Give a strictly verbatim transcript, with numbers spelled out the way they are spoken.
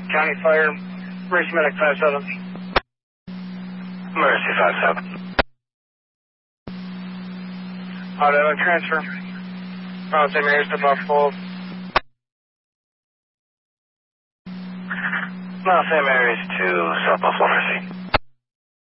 County Fire, Mercy Medic five seven. Mercy five seven. Auto transfer. Mount Saint Mary's to Buffalo. Mount Saint Mary's to South Buffalo, Mercy.